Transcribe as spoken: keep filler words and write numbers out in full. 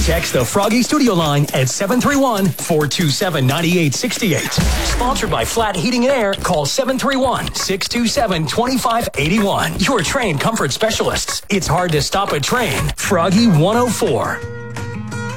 Text the Froggy Studio line at seven three one, four two seven, nine eight six eight. Sponsored by Flat Heating and Air. Call seven three one, six two seven, two five eight one. Your train comfort specialists. It's hard to stop a train. Froggy one oh four.